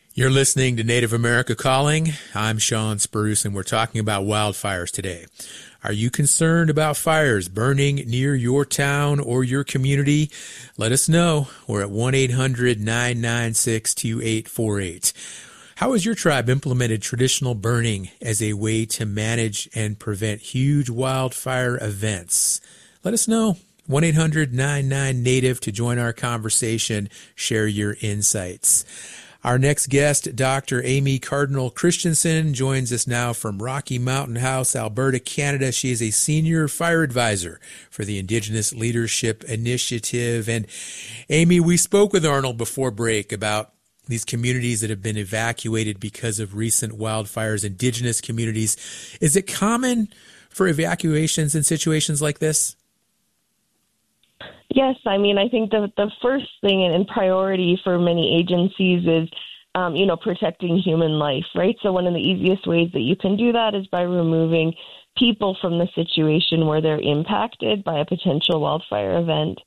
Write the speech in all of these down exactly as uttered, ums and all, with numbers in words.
You're listening to Native America Calling. I'm Sean Spruce, and we're talking about wildfires today. Are you concerned about fires burning near your town or your community? Let us know. We're at one eight hundred nine nine six two eight four eight. How has your tribe implemented traditional burning as a way to manage and prevent huge wildfire events? Let us know. one eight hundred nine nine Native to join our conversation. Share your insights. Our next guest, Doctor Amy Cardinal Christensen, joins us now from Rocky Mountain House, Alberta, Canada. She is a senior fire advisor for the Indigenous Leadership Initiative. And Amy, we spoke with Arnold before break about these communities that have been evacuated because of recent wildfires, Indigenous communities. Is it common for evacuations in situations like this? Yes, I mean, I think the the first thing and priority for many agencies is, um, you know, protecting human life, right? So one of the easiest ways that you can do that is by removing people from the situation where they're impacted by a potential wildfire event.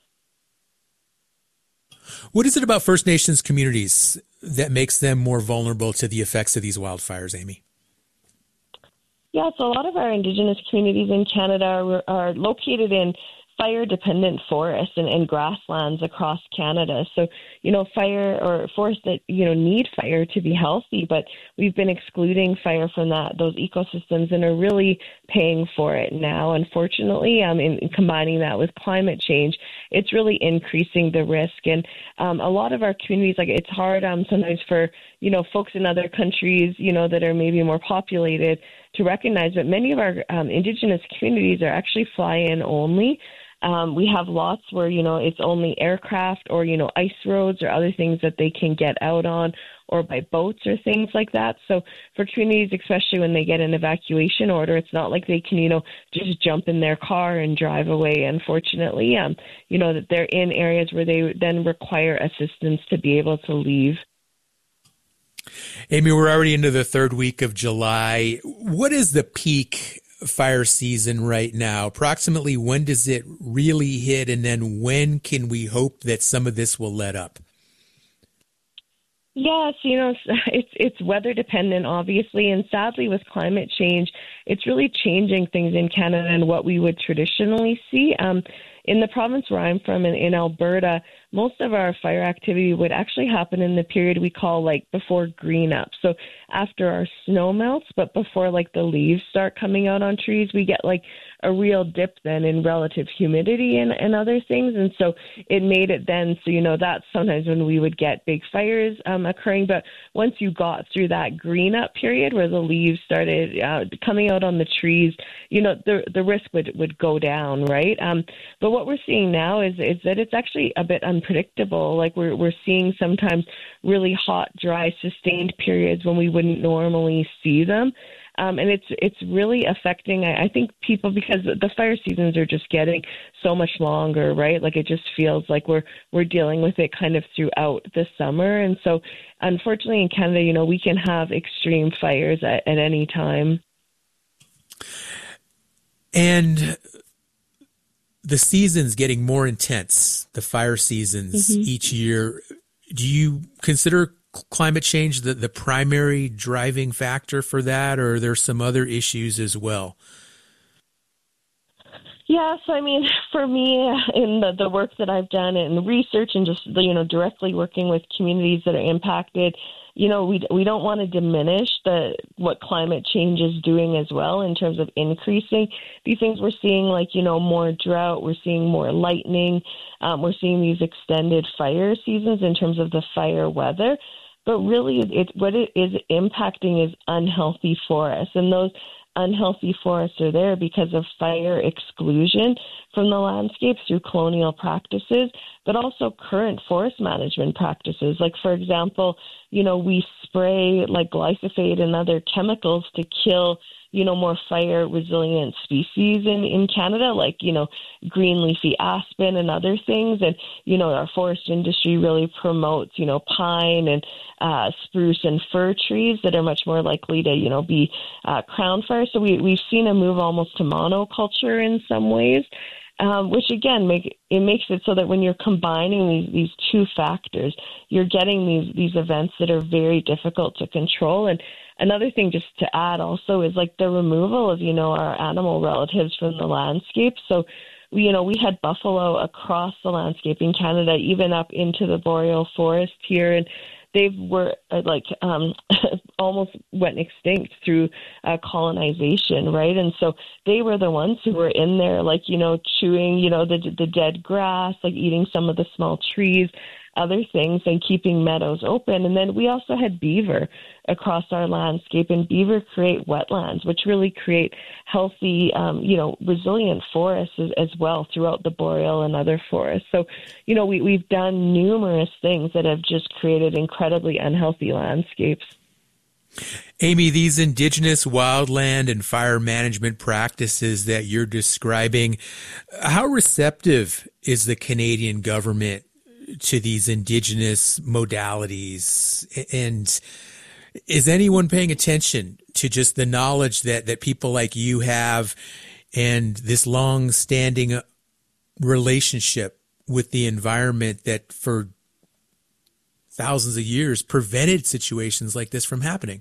What is it about First Nations communities that makes them more vulnerable to the effects of these wildfires, Amy? Yeah, so a lot of our Indigenous communities in Canada are, are located in fire-dependent forests and, and grasslands across Canada. So, you know, fire or forests that, you know, need fire to be healthy, but we've been excluding fire from that those ecosystems and are really paying for it now. Unfortunately, um, in, in combining that with climate change, it's really increasing the risk. And um, a lot of our communities, like it's hard um, sometimes for, you know, folks in other countries, you know, that are maybe more populated to recognize, but many of our um, Indigenous communities are actually fly-in only. Um, we have lots where, you know, it's only aircraft or, you know, ice roads or other things that they can get out on or by boats or things like that. So for communities, especially when they get an evacuation order, it's not like they can, you know, just jump in their car and drive away. Unfortunately, um, you know, that they're in areas where they then require assistance to be able to leave. Amy, we're already into the third week of July. What is the peak fire season right now? Approximately when does it really hit, and then when can we hope that some of this will let up? Yes, you know, it's it's weather dependent, obviously, and sadly with climate change, it's really changing things in Canada and what we would traditionally see. Um, in the province where I'm from, in, in Alberta, most of our fire activity would actually happen in the period we call like before green up. So after our snow melts, but before like the leaves start coming out on trees, we get like a real dip then in relative humidity and, and other things. And so it made it then, so, you know, that's sometimes when we would get big fires um, occurring. But once you got through that green up period where the leaves started uh, coming out on the trees, you know, the the risk would, would go down, right? Um, but what we're seeing now is is that it's actually a bit unpredictable. Like we're we're seeing sometimes really hot, dry, sustained periods when we wouldn't normally see them. Um, and it's it's really affecting, I, I think, people because the fire seasons are just getting so much longer, right? Like it just feels like we're we're dealing with it kind of throughout the summer. And so, unfortunately, in Canada, you know, we can have extreme fires at, at any time. And the season's getting more intense, the fire seasons mm-hmm. each year. Do you consider climate change the, the primary driving factor for that, or are there some other issues as well? Yes, I mean, for me, in the, the work that I've done in research and just, you know, directly working with communities that are impacted, you know, we we don't want to diminish the what climate change is doing as well in terms of increasing these things. We're seeing like, you know, more drought, we're seeing more lightning, um, we're seeing these extended fire seasons in terms of the fire weather. But really, it, what it is impacting is unhealthy forests, and those unhealthy forests are there because of fire exclusion from the landscape through colonial practices, but also current forest management practices. Like, for example, you know, we spray like glyphosate and other chemicals to kill, you know, more fire resilient species in, in Canada, like, you know, green leafy aspen and other things. And, you know, our forest industry really promotes, you know, pine and uh, spruce and fir trees that are much more likely to, you know, be uh, crown fire. So we, we've seen a move almost to monoculture in some ways. Um, which again make it makes it so that when you're combining these, these two factors, you're getting these these events that are very difficult to control. And another thing just to add also is like the removal of, you know, our animal relatives from the landscape. So, you know, we had buffalo across the landscape in Canada, even up into the boreal forest here, and they were uh, like um, almost went extinct through uh, colonization, right? And so they were the ones who were in there, like, you know, chewing, you know, the the dead grass, like eating some of the small trees, other things, and keeping meadows open. And then we also had beaver across our landscape, and beaver create wetlands, which really create healthy, um, you know, resilient forests as, as well throughout the boreal and other forests. So, you know, we, we've done numerous things that have just created incredibly unhealthy landscapes. Amy, these indigenous wildland and fire management practices that you're describing, how receptive is the Canadian government to these indigenous modalities? And is anyone paying attention to just the knowledge that, that people like you have and this long-standing relationship with the environment that for thousands of years prevented situations like this from happening?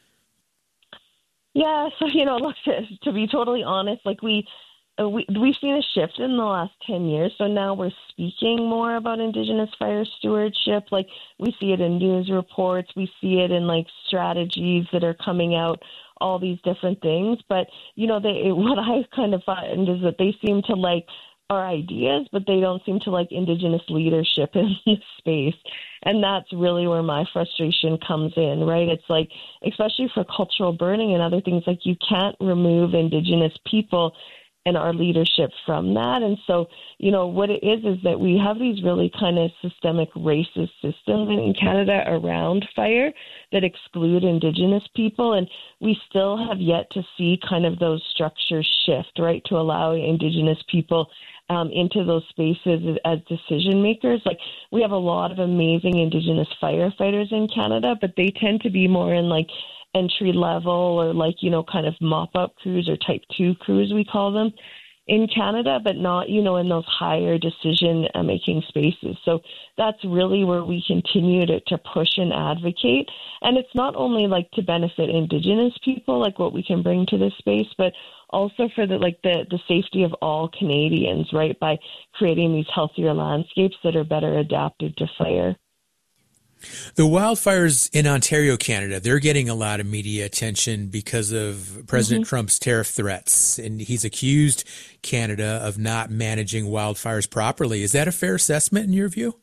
Yeah, so, you know, look, to, to be totally honest, like we, uh, we, we've seen a shift in the last ten years. So now we're speaking more about Indigenous fire stewardship. Like we see it in news reports. We see it in like strategies that are coming out, all these different things. But, you know, they, what I kind of find is that they seem to like our ideas, but they don't seem to like Indigenous leadership in this space. And that's really where my frustration comes in, right? It's like, especially for cultural burning and other things, like you can't remove Indigenous people and our leadership from that. And so, you know, what it is is that we have these really kind of systemic racist systems in Canada around fire that exclude Indigenous people. And we still have yet to see kind of those structures shift, right, to allow Indigenous people Um, into those spaces as decision makers. Like we have a lot of amazing Indigenous firefighters in Canada, but they tend to be more in like entry level or like, you know, kind of mop up crews or type two crews, we call them in Canada, but not, you know, in those higher decision making spaces. So that's really where we continue to, to push and advocate. And it's not only like to benefit Indigenous people, like what we can bring to this space, but also for the like the, the safety of all Canadians, right, by creating these healthier landscapes that are better adapted to fire. The wildfires in Ontario, Canada, they're getting a lot of media attention because of President mm-hmm. Trump's tariff threats, and he's accused Canada of not managing wildfires properly. Is that a fair assessment in your view?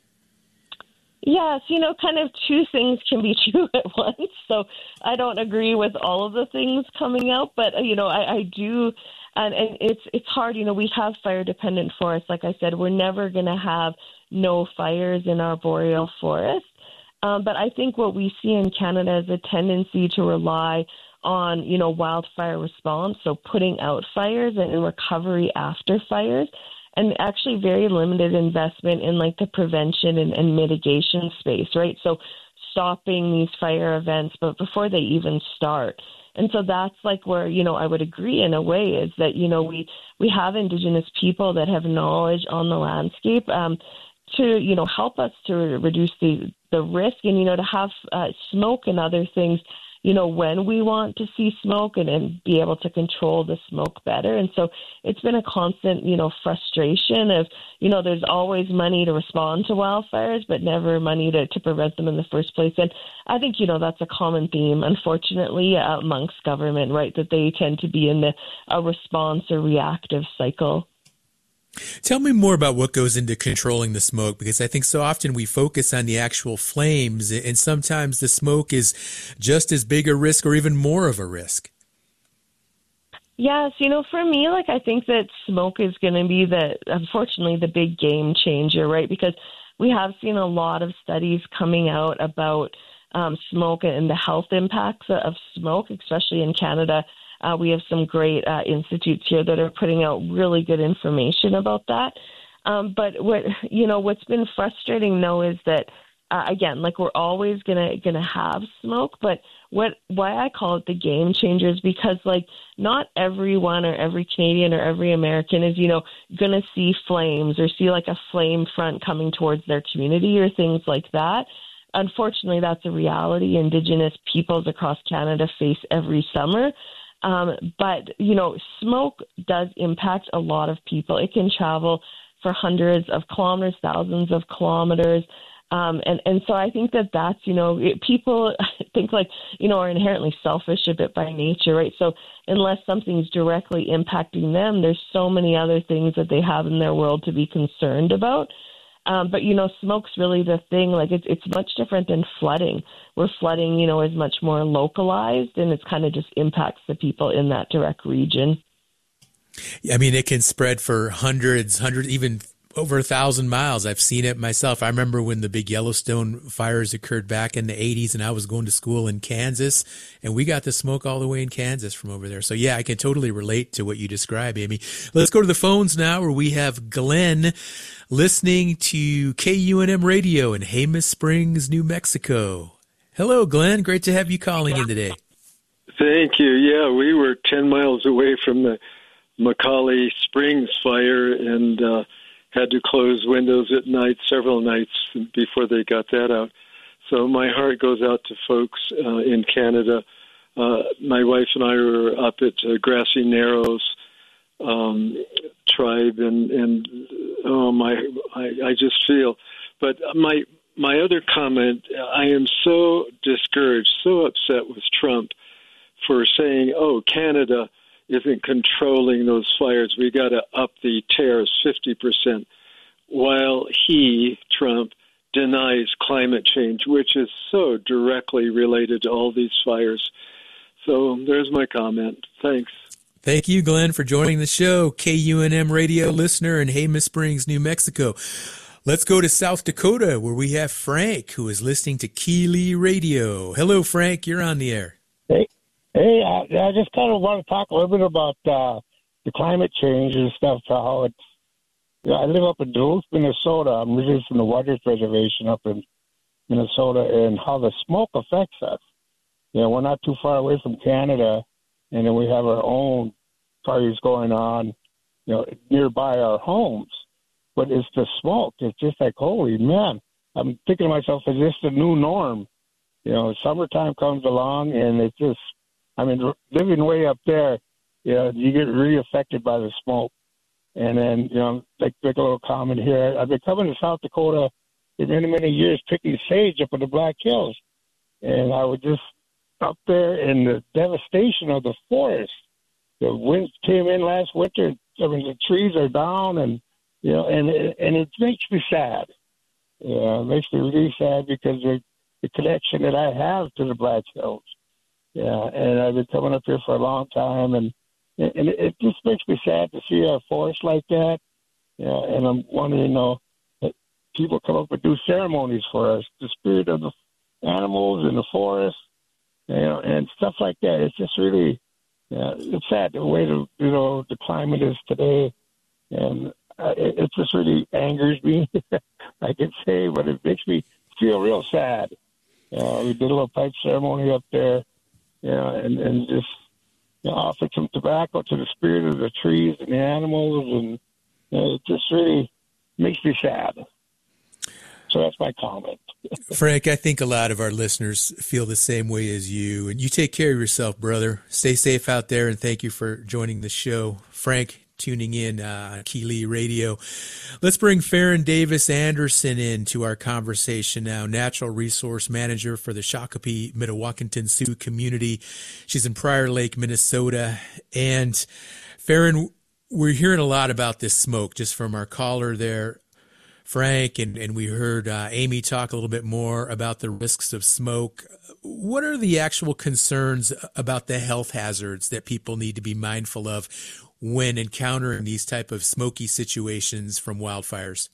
Yes, you know, kind of two things can be true at once. So I don't agree with all of the things coming out, but, you know, I, I do, and, and it's it's hard. You know, we have fire-dependent forests. Like I said, we're never going to have no fires in our boreal forest. Um, but I think what we see in Canada is a tendency to rely on, you know, wildfire response, so putting out fires and, and recovery after fires, and actually very limited investment in like the prevention and, and mitigation space, right? So stopping these fire events, but before they even start. And so that's like where, you know, I would agree in a way is that, you know, we, we have Indigenous people that have knowledge on the landscape um, to, you know, help us to reduce the, the risk and, you know, to have uh, smoke and other things, you know, when we want to see smoke and, and be able to control the smoke better. And so it's been a constant, you know, frustration of, you know, there's always money to respond to wildfires, but never money to, to prevent them in the first place. And I think, you know, that's a common theme, unfortunately, uh, amongst government, right, that they tend to be in the a response or reactive cycle. Tell me more about what goes into controlling the smoke, because I think so often we focus on the actual flames, and sometimes the smoke is just as big a risk or even more of a risk. Yes, you know, for me, like I think that smoke is going to be the, unfortunately, the big game changer, right? Because we have seen a lot of studies coming out about um, smoke and the health impacts of smoke, especially in Canada. Uh, we have some great uh, institutes here that are putting out really good information about that. Um, but what you know, what's been frustrating, though, is that uh, again, like we're always gonna gonna have smoke, but what why I call it the game changer is because like not everyone or every Canadian or every American is, you know, gonna see flames or see like a flame front coming towards their community or things like that. Unfortunately, that's a reality Indigenous peoples across Canada face every summer. Um, but, you know, smoke does impact a lot of people. It can travel for hundreds of kilometers, thousands of kilometers. Um, and, and so I think that that's, you know, it, people think like, you know, are inherently selfish a bit by nature, right? So unless something's directly impacting them, there's so many other things that they have in their world to be concerned about. Um, but, you know, smoke's really the thing. Like, it's it's much different than flooding, where flooding, you know, is much more localized and it's kind of just impacts the people in that direct region. I mean, it can spread for hundreds, hundreds, even over a thousand miles. I've seen it myself. I remember when the big Yellowstone fires occurred back in the eighties, and I was going to school in Kansas, and we got the smoke all the way in Kansas from over there. So yeah, I can totally relate to what you describe, Amy. Let's go to the phones now, where we have Glenn listening to K U N M Radio in Jemez Springs, New Mexico. Hello, Glenn. Great to have you calling in today. Thank you. Yeah, we were ten miles away from the Macaulay Springs fire, and uh, had to close windows at night, several nights before they got that out. So my heart goes out to folks uh, in Canada. Uh, my wife and I were up at uh, Grassy Narrows um, tribe, and, and oh my, I, I just feel. But my my other comment, I am so discouraged, so upset with Trump for saying, "Oh, Canada isn't controlling those fires. We got to up the tariffs fifty percent, while he, Trump, denies climate change, which is so directly related to all these fires. So there's my comment. Thanks. Thank you, Glenn, for joining the show. K U N M radio listener in Jemez Springs, New Mexico. Let's go to South Dakota, where we have Frank, who is listening to Keeley Radio. Hello, Frank. You're on the air. Hey. Hey, I, I just kind of want to talk a little bit about uh, the climate change and stuff. How it's, you know, I live up in Duluth, Minnesota. I'm originally from the Waters Reservation up in Minnesota, and how the smoke affects us. You know, we're not too far away from Canada, and then we have our own fires going on, you know, nearby our homes. But it's the smoke. It's just like, holy man! I'm thinking to myself, is this the new norm? You know, summertime comes along, and it's just, I mean, living way up there, you know, you get really affected by the smoke. And then, you know, like, like a little comment here, I've been coming to South Dakota for many, many years picking sage up in the Black Hills. And I was just up there in the devastation of the forest. The winds came in last winter. I mean, the trees are down, and, you know, and, and it makes me sad. Yeah, it makes me really sad because of the connection that I have to the Black Hills. Yeah, and I've been coming up here for a long time, and and it just makes me sad to see our forest like that. Yeah, and I'm wondering, you know, that people come up and do ceremonies for us, the spirit of the animals in the forest, you know, and stuff like that. It's just really, yeah, it's sad the way the, you know, the climate is today, and uh, it, it just really angers me, I can say, but it makes me feel real sad. Uh, we did a little pipe ceremony up there. Yeah, and, and just, you know, offer some tobacco to the spirit of the trees and the animals, and, you know, it just really makes me sad. So that's my comment. Frank, I think a lot of our listeners feel the same way as you. And you take care of yourself, brother. Stay safe out there, and thank you for joining the show. Frank, tuning in uh, on Keeley Radio. Let's bring Farron Davis Anderson in to our conversation now, Natural Resource Manager for the Shakopee Mdewakanton Sioux community. She's in Prior Lake, Minnesota. And Farron, we're hearing a lot about this smoke just from our caller there, Frank, and, and we heard uh, Amy talk a little bit more about the risks of smoke. What are the actual concerns about the health hazards that people need to be mindful of when encountering these type of smoky situations from wildfires?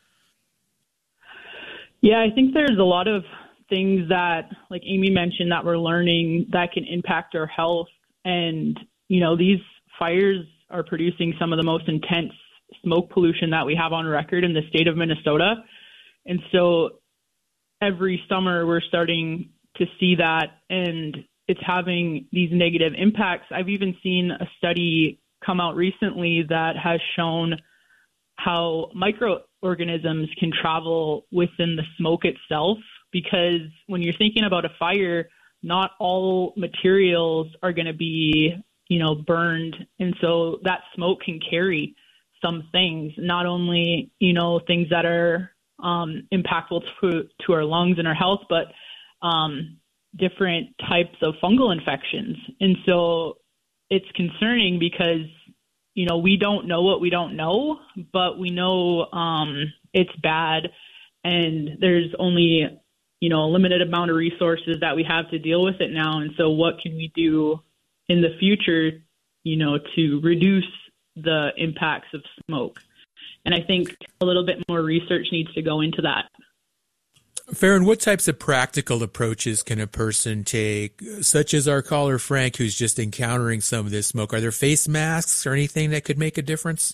Yeah, I think there's a lot of things that, like Amy mentioned, that we're learning that can impact our health. And, you know, these fires are producing some of the most intense smoke pollution that we have on record in the state of Minnesota. And so every summer we're starting to see that, and it's having these negative impacts. I've even seen a study come out recently that has shown how microorganisms can travel within the smoke itself, because when you're thinking about a fire, not all materials are going to be, you know, burned. And so that smoke can carry some things, not only, you know, things that are um, impactful to, to our lungs and our health, but um, different types of fungal infections. And so it's concerning because, you know, we don't know what we don't know, but we know um, it's bad, and there's only, you know, a limited amount of resources that we have to deal with it now. And so what can we do in the future, you know, to reduce the impacts of smoke? And I think a little bit more research needs to go into that. Farron, what types of practical approaches can a person take, such as our caller Frank, who's just encountering some of this smoke? Are there face masks or anything that could make a difference?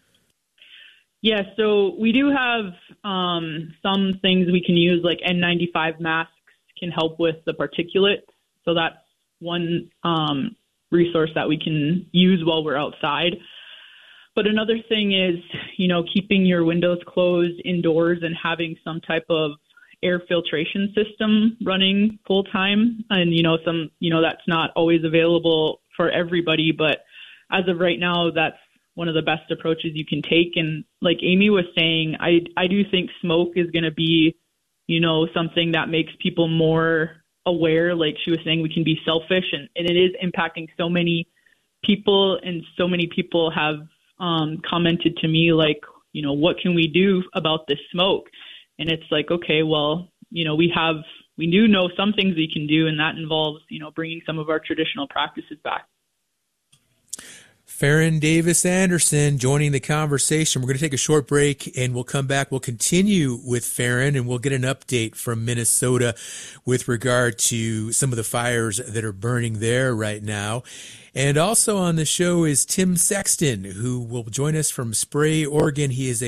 Yeah, so we do have um, some things we can use, like N ninety-five masks can help with the particulate. So that's one um, resource that we can use while we're outside. But another thing is, you know, keeping your windows closed indoors and having some type of air filtration system running full time. And, you know, some, you know, that's not always available for everybody, but as of right now, that's one of the best approaches you can take. And like Amy was saying, I, I do think smoke is going to be, you know, something that makes people more aware. Like she was saying, we can be selfish, and, and it is impacting so many people, and so many people have um, commented to me like, you know, what can we do about this smoke? And it's like, okay, well, you know, we have, we do know some things we can do, and that involves, you know, bringing some of our traditional practices back. Farron Davis Anderson joining the conversation. We're going to take a short break, and we'll come back. We'll continue with Farron, and we'll get an update from Minnesota with regard to some of the fires that are burning there right now. And also on the show is Tim Sexton, who will join us from Spray, Oregon. He is a